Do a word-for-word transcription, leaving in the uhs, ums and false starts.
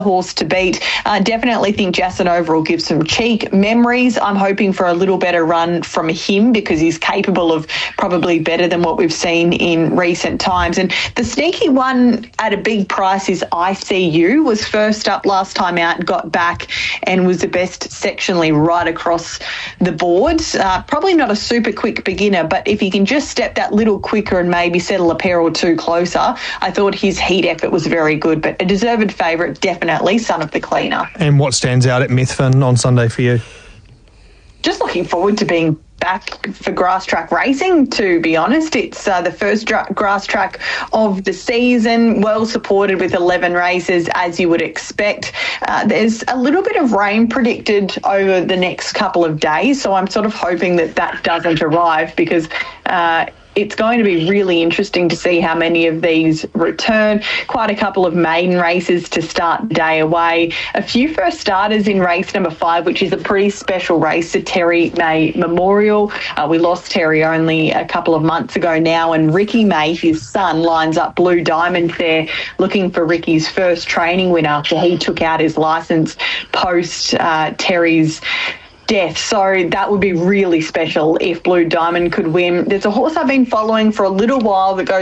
horse to beat. Uh, definitely think Jasanova will give some cheek. Memories, I'm hoping for a little better run from him because he's capable of probably better than what we've seen in recent times. And the sneaky one at a big price is I C U, was first up last time out, got back and was the best sectionally right across the board. Uh, probably not a super quick beginner, but if he can just step that little quicker and maybe settle a pair or two closer, I thought his heat effort was very good, but a deserved favourite, definitely, Son of the Cleaner. And what stands out at Mithven on Sunday for you? Just looking forward to being back for grass track racing, to be honest. It's uh, the first dra- grass track of the season, well supported with eleven races, as you would expect. Uh, there's a little bit of rain predicted over the next couple of days, so I'm sort of hoping that that doesn't arrive because uh, it's going to be really interesting to see how many of these return. Quite a couple of maiden races to start the day away. A few first starters in race number five, which is a pretty special race, the Terry May Memorial. Uh, we lost Terry only a couple of months ago now, and Ricky May, his son, lines up Blue Diamond there, looking for Ricky's first training win after he took out his licence post uh, Terry's death. So that would be really special if Blue Diamond could win. There's a horse I've been following for a little while that goes